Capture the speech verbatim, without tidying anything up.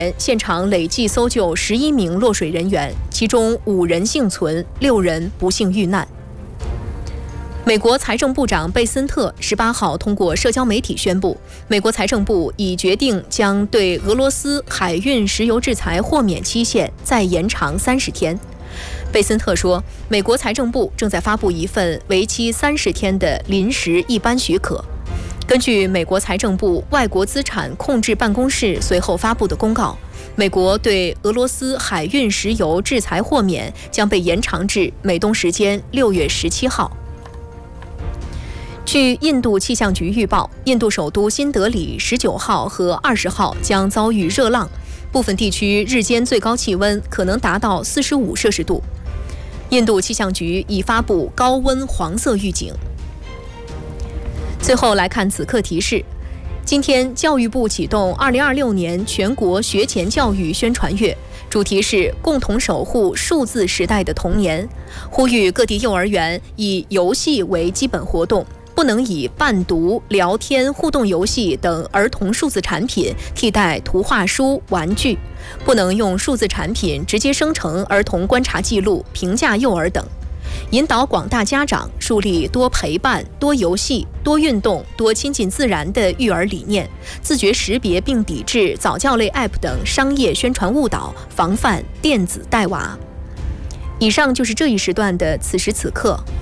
现场累计搜救十一名落水人员，其中五人幸存，六人不幸遇难。美国财政部长贝森特十八号通过社交媒体宣布，美国财政部已决定将对俄罗斯海运石油制裁豁免期限再延长三十天。贝森特说，美国财政部正在发布一份为期三十天的临时一般许可。根据美国财政部外国资产控制办公室随后发布的公告，美国对俄罗斯海运石油制裁豁免将被延长至美东时间六月十七号。据印度气象局预报，印度首都新德里十九号和二十号将遭遇热浪，部分地区日间最高气温可能达到四十五摄氏度。印度气象局已发布高温黄色预警。最后来看此刻提示，今天教育部启动二零二六年全国学前教育宣传月，主题是共同守护数字时代的童年，呼吁各地幼儿园以游戏为基本活动，不能以伴读、聊天、互动游戏等儿童数字产品替代图画书、玩具，不能用数字产品直接生成儿童观察记录、评价幼儿等。引导广大家长树立多陪伴、多游戏、多运动、多亲近自然的育儿理念，自觉识别并抵制早教类 App 等商业宣传误导，防范电子带娃。以上就是这一时段的此时此刻，